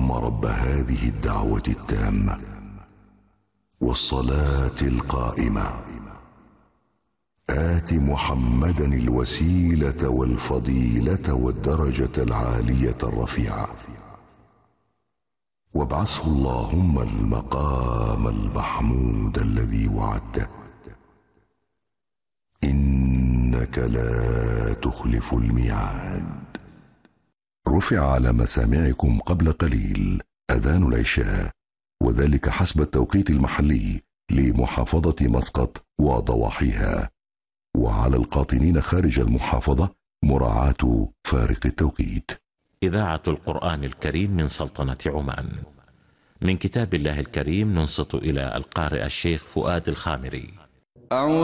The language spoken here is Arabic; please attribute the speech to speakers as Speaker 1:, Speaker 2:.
Speaker 1: اللهم رب هذه الدعوة التامة والصلاة القائمة آت محمدا الوسيلة والفضيلة والدرجة العالية الرفيعة وابعثه اللهم المقام المحمود الذي وعدته إنك لا تخلف الميعاد. رفع على مسامعكم قبل قليل أذان العشاء، وذلك حسب التوقيت المحلي لمحافظة مسقط وضواحيها، وعلى القاطنين خارج المحافظة مراعاة فارق التوقيت.
Speaker 2: إذاعة القرآن الكريم من سلطنة عمان. من كتاب الله الكريم ننصت إلى القارئ الشيخ فؤاد الخامري.